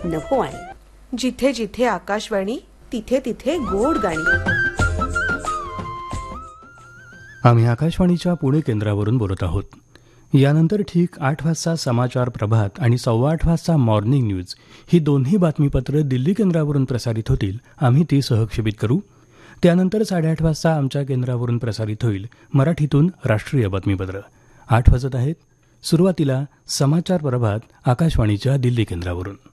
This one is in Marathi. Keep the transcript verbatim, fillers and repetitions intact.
नभोवाणी. जिथे जिथे आकाशवाणी तिथे तिथे गोड गाणी. आम्ही आकाशवाणीच्या पुणे केंद्रावरून बोलत आहोत. यानंतर ठीक आठ वाजता समाचार प्रभात आणि सव्वा आठ वाजता मॉर्निंग न्यूज ही दोन्ही बातमीपत्र दिल्ली केंद्रावरून प्रसारित होतील. आम्ही ती सहक्षेपित करू. त्यानंतर साडेआठ वाजता आमच्या केंद्रावरून प्रसारित होईल मराठीतून राष्ट्रीय बातमीपत्र. आठ वाजत आहेत. सुरुवातीला समाचार प्रभात आकाशवाणीच्या दिल्ली केंद्रावरून.